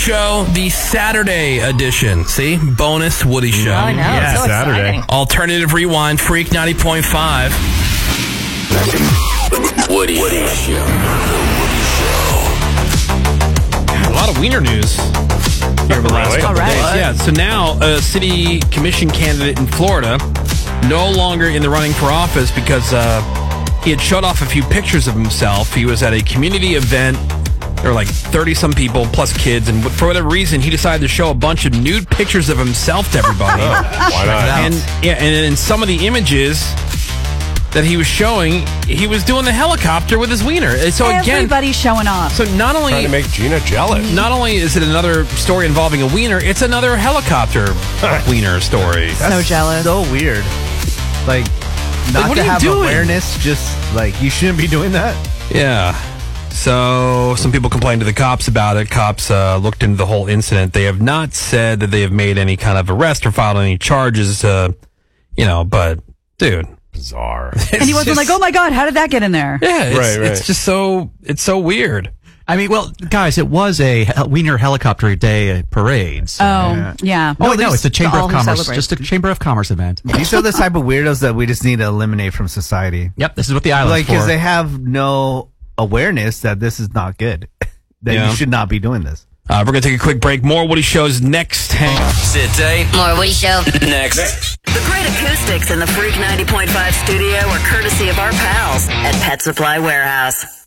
Show, the Saturday edition. See? Bonus Woody Show. Oh, I know. Yeah, so Saturday. exciting. Alternative Rewind, Freak 90.5. Woody Show. A lot of wiener news here over the last couple All right. days. Yeah, so now a city commission candidate in Florida no longer in the running for office because he had showed off a few pictures of himself. He was at a community event. There were like 30-some people plus kids, and for whatever reason, he decided to show a bunch of nude pictures of himself to everybody. Why not? And in some of the images that he was showing, he was doing the helicopter with his wiener. So again, Everybody's showing off. so not Trying only to make Gina jealous. not only is it another story involving a wiener, it's another helicopter wiener story. So jealous. So weird. Like, not what to are you have doing? awareness, just like, you shouldn't be doing that. Yeah. So some people complained to the cops about it. Cops looked into the whole incident. They have not said that they have made any kind of arrest or filed any charges, but dude. Bizarre. And he wasn't like, oh my God, how did that get in there? Yeah, it's, Right. it's just it's so weird. I mean, well, guys, it was a Wiener Helicopter Day parade. So. Yeah. Oh, no, it's a Chamber all of who Commerce. celebrate. Just a Chamber of Commerce event. These are the type of weirdos that we just need to eliminate from society. Yep, this is what the island's Like, because for. they have no awareness that this is not good. That Yeah. you should not be doing this. We're going to take a quick break. More Woody Shows next. Hang on. Sit tight. More Woody Show. Next. The great acoustics in the Freak 90.5 studio are courtesy of our pals at Pet Supply Warehouse.